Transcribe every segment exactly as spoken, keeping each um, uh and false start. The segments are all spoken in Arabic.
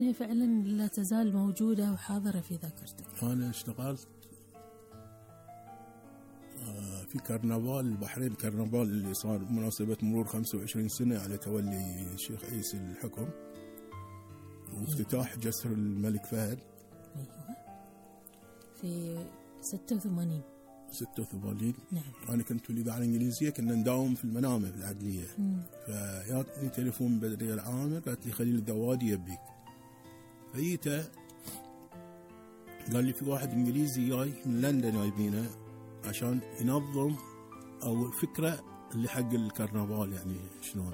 هي فعلا لا تزال موجودة وحاضرة في ذاكرتك. أنا اشتغلت في كرنفال البحرين، كرنفال اللي صار بمناسبة مرور خمسة وعشرين سنة على تولي الشيخ عيسى الحكم وافتتاح جسر الملك فهد. أيوة. في ستة وثمانين ستة وثمانين. نعم. أنا كنت في الإذاعة الإنجليزية، كنا نداوم في المنامة في العدلية. فياتني تليفون بدرية العامر قالت لي خليل الذوادي يبيك. فجيته قال لي في واحد إنجليزي جاي من لندن جايبينه عشان ينظم أو الفكرة اللي حق الكرنفال يعني شلون.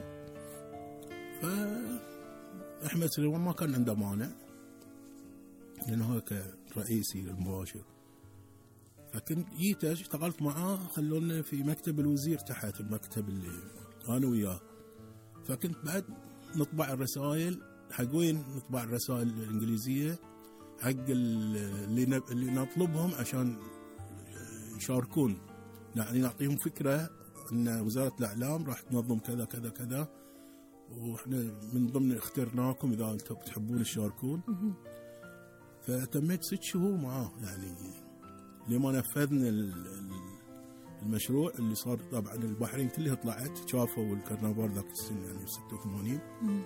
فأحمد سليمان ما كان عنده مانع لأنه هو كرئيسي المباشر. فكنت جيت اشتغلت معاه، خلونا في مكتب الوزير تحت المكتب اللي أنا وياه. فكنت بعد نطبع الرسائل حق وين نطبع الرسائل الإنجليزية حق اللي اللي نطلبهم عشان يشاركون، يعني نعطيهم فكرة أن وزارة الإعلام راح تنظم كذا كذا كذا وإحنا من ضمن اخترناكم إذا أنتم بتحبون تشاركون. فتميت ست شهور معاه يعني لما نفذنا المشروع اللي صار. طبعا البحرين كلها طلعت شافوا الكرنفال ذاك السنة يعني ستة وثمانين.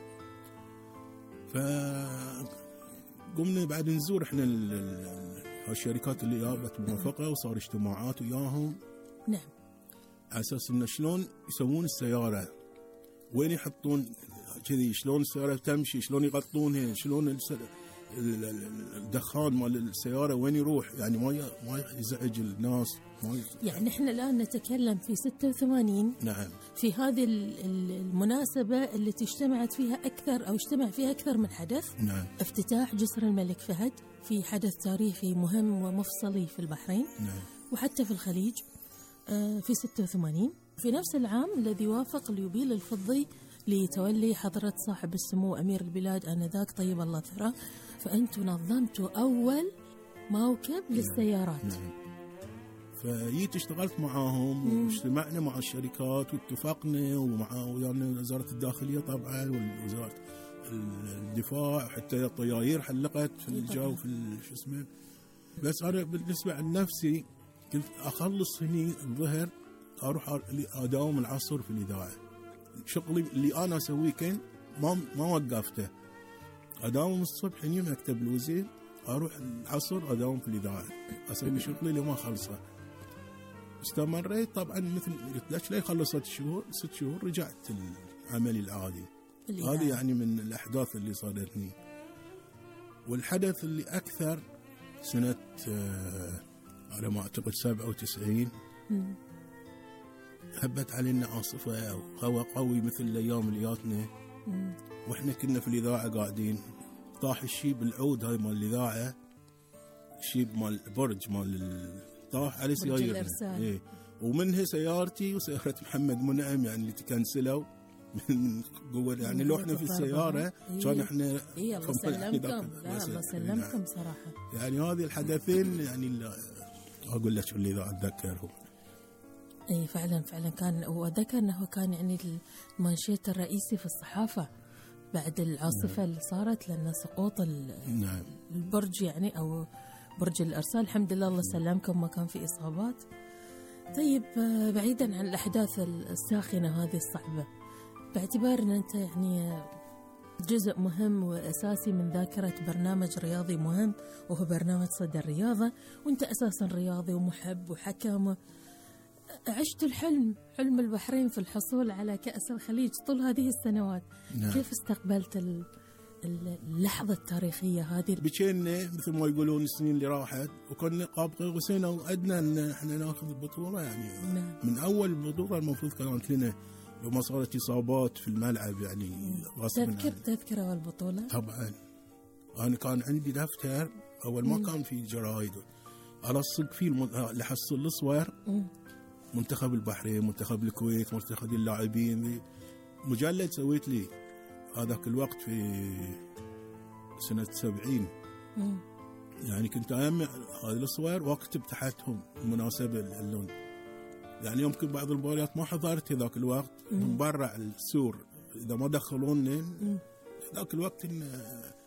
فقمنا بعد نزور احنا الشركات اللي جابت موافقة وصار اجتماعات وياهم. نعم. على اساس انه شلون يسوون السيارة، وين يحطون كذي، شلون السيارة تمشي، شلون يغطونها، شلون الدخان مال السيارة وين يروح، يعني ما ما يزعج الناس. ما يعني احنا الآن نتكلم في ستة وثمانين. نعم. في هذه المناسبة اللي اجتمعت فيها أكثر أو اجتمع فيها أكثر من حدث. نعم. افتتاح جسر الملك فهد في حدث تاريخي مهم ومفصلي في البحرين. نعم. وحتى في الخليج في ستة وثمانين. في نفس العام الذي وافق اليوبيل الفضي لتولي حضرة صاحب السمو أمير البلاد آنذاك طيب الله ثراه، فأنتم نظمتوا أول موكب للسيارات. نعم. فجيت اشتغلت معاهم واجتمعنا مع الشركات واتفقنا ومع يعني وزارة الداخلية طبعا ووزارة الدفاع، حتى الطياير حلقت في الجو في شو اسمه. بس أنا بالنسبة عن نفسي كنت أخلص هني الظهر أروح أداوم العصر في الإذاعة. شغلي اللي أنا أسويه كان ما ما وقفته، أداوم الصبح هني مكتب الوزير، أروح العصر أداوم في الإذاعة أسوي شغلي لما خلصه. استمريت طبعا مثل قلت لك لي خلصت شهور ست شهور رجعت العملي العادي. هذه يعني من الأحداث اللي صارتني. والحدث اللي أكثر سنة آه على ما أعتقد سبعة وتسعين هبت علينا عاصفة وهواء قوي مثل الأيام اللي جاتنا، وإحنا كنا في الإذاعة قاعدين، طاح الشيب العود هاي مال الإذاعة، الشيب مال برج مال طاح على سيارتنا. إيه. ومنها سيارتي وسيارة محمد منعم يعني اللي تكنسلوا من قوة يعني لو احنا في السيارة كان احنا إيه الله سلمكم. لا الله سلمكم صراحة. يعني هذه الحدثين يعني اللي أقول لك اللي إذا أتذكرهم. اي فعلا فعلا كان، وذكر انه كان يعني المانشيت الرئيسي في الصحافة بعد العاصفة. نعم. اللي صارت لأن سقوط نعم. البرج يعني أو برج الأرسال. الحمد لله الله سلمكم ما كان في إصابات. طيب بعيدا عن الأحداث الساخنة هذه الصعبة، باعتبار أن أنت يعني جزء مهم وأساسي من ذاكرة برنامج رياضي مهم وهو برنامج صدى الرياضة، وأنت أساسا رياضي ومحب وحكم، عشت الحلم حلم البحرين في الحصول على كأس الخليج طول هذه السنوات. نعم. كيف استقبلت اللحظة التاريخية هذه؟ بكينا مثل ما يقولون السنين اللي راحت وكنا قاب قوسين وأدنى أن احنا ناخذ البطولة يعني. نعم. من أول بطولة المفروض كانت لنا لو ما صارت إصابات في الملعب يعني. تذكر تذكر أول بطولة؟ طبعا أنا كان عندي دفتر أول ما مم. كان في جرايد ألصق فيه اللي حصل الصور منتخب البحرين، منتخب الكويت، منتخب اللاعبين، مجلد سويت لي هذاك الوقت في سنة سبعين. مم. يعني كنت أجمع هذه الصور واكتب تحتهم المناسبة اللون. يعني يمكن بعض المباريات ما حضرت ذاك الوقت من برا السور إذا ما دخلوني ذاك الوقت